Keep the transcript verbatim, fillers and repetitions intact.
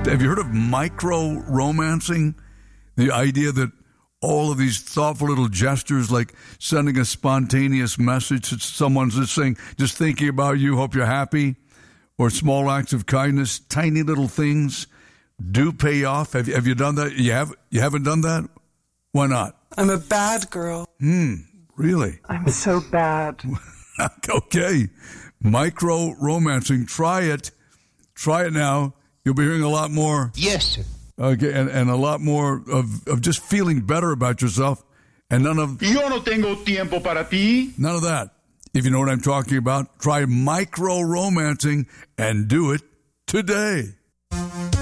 Have you heard of micro-romancing? The idea that all of these thoughtful little gestures, like sending a spontaneous message to someone just saying, just thinking about you, hope you're happy, or small acts of kindness, tiny little things do pay off. Have you, have you done that? You have, you haven't done that? Why not? I'm a bad girl. Hmm, really? I'm so bad. Okay. Micro-romancing. Try it. Try it now. You'll be hearing a lot more. Yes, sir. Okay, and, and a lot more of, of just feeling better about yourself, and none of Yo no tengo tiempo para ti. none of that. If you know what I'm talking about, try micro-romancing and do it today.